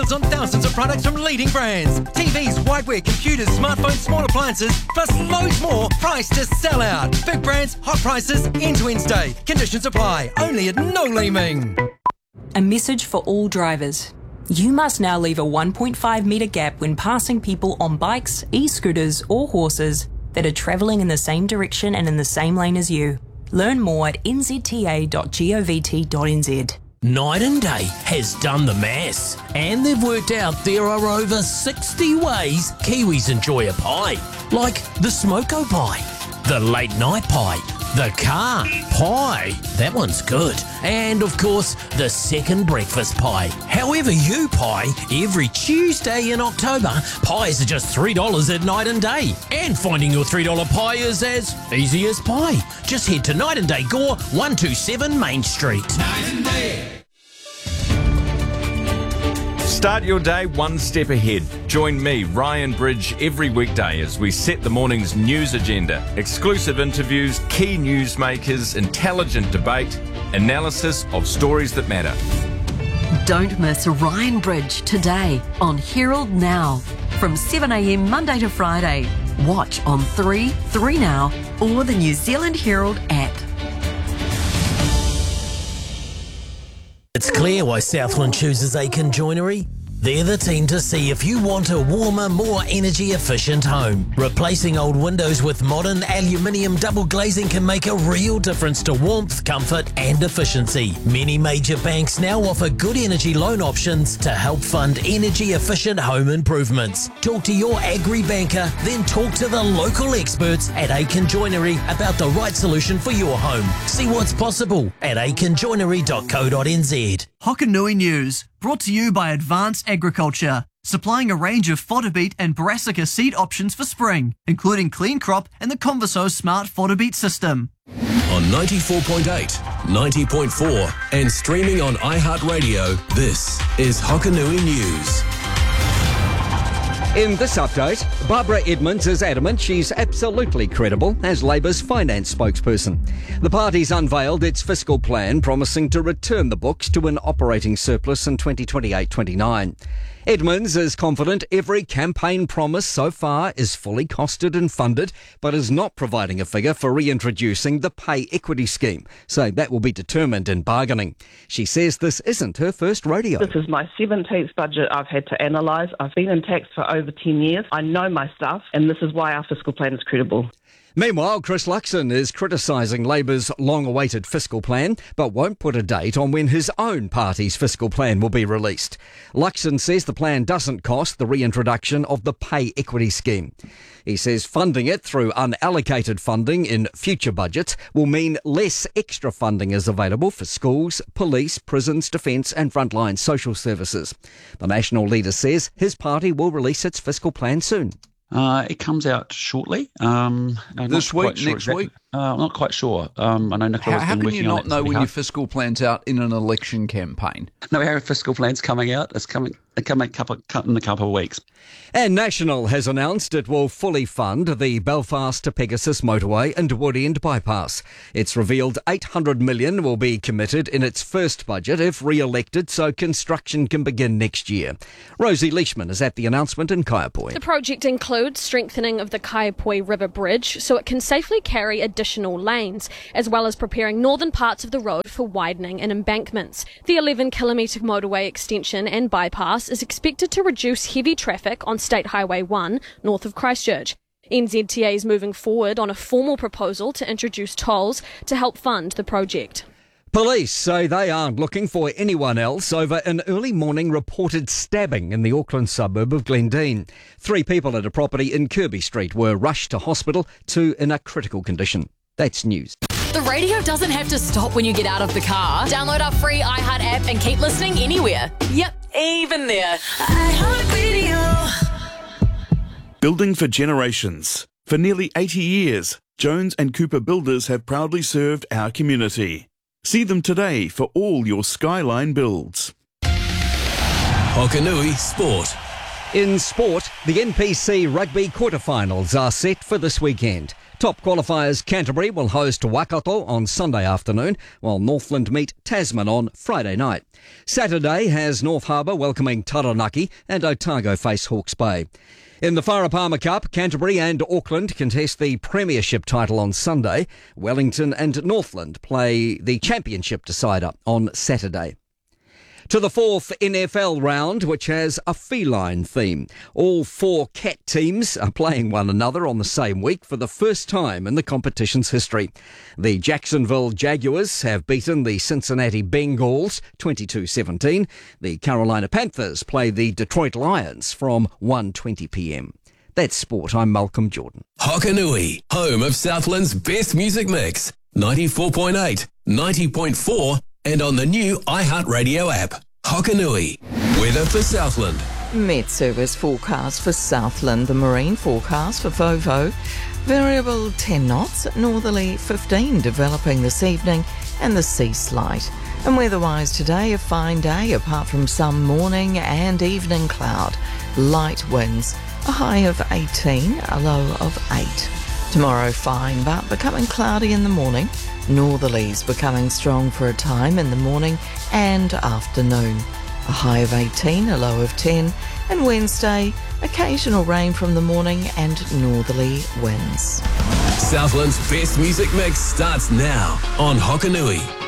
on thousands of products from leading brands. TVs, whiteware, computers, smartphones, small appliances, plus loads more, priced to sell out. Big brands, hot prices, end-to-end stay. Conditions apply, only at No Leeming. A message for all drivers. You must now leave a 1.5 metre gap when passing people on bikes, e-scooters or horses that are travelling in the same direction and in the same lane as you. Learn more at nzta.govt.nz. Night and Day has done the maths, and they've worked out there are over 60 ways Kiwis enjoy a pie, like the smoko pie, the late night pie, the car pie, that one's good, and of course the second breakfast pie. However you pie, every Tuesday in October, pies are just $3 at Night and Day, and finding your $3 pie is as easy as pie. Just head to Night and Day Gore, 127 Main Street. Night and Day. Start your day one step ahead. Join me, Ryan Bridge, every weekday as we set the morning's news agenda. Exclusive interviews, key newsmakers, intelligent debate, analysis of stories that matter. Don't miss Ryan Bridge today on Herald Now from 7 a.m. Monday to Friday. Watch on 3 Now, or the New Zealand Herald app. It's clear why Southland chooses Aiken Joinery. They're the team to see if you want a warmer, more energy-efficient home. Replacing old windows with modern aluminium double glazing can make a real difference to warmth, comfort and efficiency. Many major banks now offer good energy loan options to help fund energy-efficient home improvements. Talk to your agri-banker, then talk to the local experts at Aiken Joinery about the right solution for your home. See what's possible at aikenjoinery.co.nz. Hokanui News, brought to you by Advanced Agriculture, supplying a range of fodder beet and brassica seed options for spring, including Clean Crop and the Converso Smart Fodder Beet System. On 94.8, 90.4 and streaming on iHeartRadio, this is Hokanui News. In this update, Barbara Edmonds is adamant she's absolutely credible as Labour's finance spokesperson. The party's unveiled its fiscal plan, promising to return the books to an operating surplus in 2028-29. Edmonds is confident every campaign promise so far is fully costed and funded, but is not providing a figure for reintroducing the pay equity scheme, so that will be determined in bargaining. She says this isn't her first rodeo. This is my 17th budget I've had to analyse. I've been in tax for over 10 years. I know my stuff, and this is why our fiscal plan is credible. Meanwhile, Chris Luxon is criticising Labour's long-awaited fiscal plan, but won't put a date on when his own party's fiscal plan will be released. Luxon says the plan doesn't cost the reintroduction of the pay equity scheme. He says funding it through unallocated funding in future budgets will mean less extra funding is available for schools, police, prisons, defence and frontline social services. The National leader says his party will release its fiscal plan soon. It comes out shortly. This week, next week? I'm not quite sure. I know Nicola's How been can you working on not it know pretty when your hard. fiscal plan's out in an election campaign? No, our fiscal plan's coming out. It's coming in a couple of weeks. And National has announced it will fully fund the Belfast to Pegasus motorway and Wood End bypass. It's revealed $800 million will be committed in its first budget if re-elected, so construction can begin next year. Rosie Leishman is at the announcement in Kaiapoi. The project includes strengthening of the Kaiapoi River Bridge so it can safely carry additional lanes, as well as preparing northern parts of the road for widening and embankments. The 11-kilometre motorway extension and bypass is expected to reduce heavy traffic on State Highway 1 north of Christchurch. NZTA is moving forward on a formal proposal to introduce tolls to help fund the project. Police say they aren't looking for anyone else over an early morning reported stabbing in the Auckland suburb of Glendine. 3 people at a property in Kirby Street were rushed to hospital, 2 in a critical condition. That's news. The radio doesn't have to stop when you get out of the car. Download our free iHeart app and keep listening anywhere. Yep, even there. iHeartRadio. Building for generations. For nearly 80 years, Jones and Cooper Builders have proudly served our community. See them today for all your Skyline builds. Hokanui Sport. In sport, the NPC rugby quarterfinals are set for this weekend. Top qualifiers Canterbury will host Waikato on Sunday afternoon, while Northland meet Tasman on Friday night. Saturday has North Harbour welcoming Taranaki and Otago face Hawke's Bay. In the Wharapama Cup, Canterbury and Auckland contest the premiership title on Sunday. Wellington and Northland play the championship decider on Saturday. To the fourth NFL round, which has a feline theme. All 4 cat teams are playing one another on the same week for the first time in the competition's history. The Jacksonville Jaguars have beaten the Cincinnati Bengals 22-17. The Carolina Panthers play the Detroit Lions from 1:20 p.m. That's sport. I'm Malcolm Jordan. Hokanui, home of Southland's best music mix. 94.8, 90.4 and on the new iHeartRadio app. Hokanui. Weather for Southland. Met Service forecast for Southland. The marine forecast for Vovo. Variable 10 knots, northerly 15 developing this evening, and the sea slight. And weather-wise today, a fine day apart from some morning and evening cloud. Light winds, a high of 18, a low of 8. Tomorrow fine, but becoming cloudy in the morning. Northerlies becoming strong for a time in the morning and afternoon. A high of 18, a low of 10. And Wednesday, occasional rain from the morning and northerly winds. Southland's best music mix starts now on Hokanui.